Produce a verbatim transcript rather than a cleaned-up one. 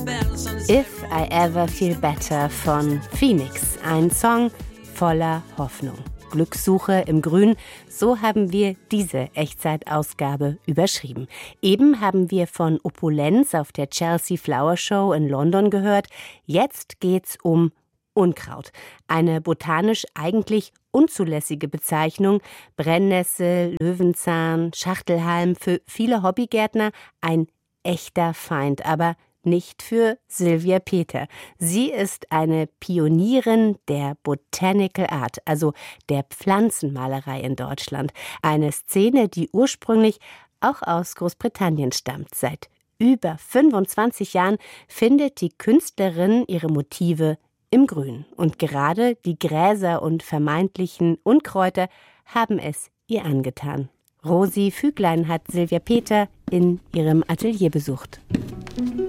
If I Ever Feel Better von Phoenix, ein Song voller Hoffnung. Glückssuche im Grün, so haben wir diese Echtzeitausgabe überschrieben. Eben haben wir von Opulenz auf der Chelsea Flower Show in London gehört. Jetzt geht's um Unkraut. Eine botanisch eigentlich unzulässige Bezeichnung. Brennnessel, Löwenzahn, Schachtelhalm, für viele Hobbygärtner ein echter Feind, aber nicht für Sylvia Peter. Sie ist eine Pionierin der Botanical Art, also der Pflanzenmalerei in Deutschland. Eine Szene, die ursprünglich auch aus Großbritannien stammt. Seit über fünfundzwanzig Jahren findet die Künstlerin ihre Motive im Grün. Und gerade die Gräser und vermeintlichen Unkräuter haben es ihr angetan. Rosi Füglein hat Sylvia Peter in ihrem Atelier besucht.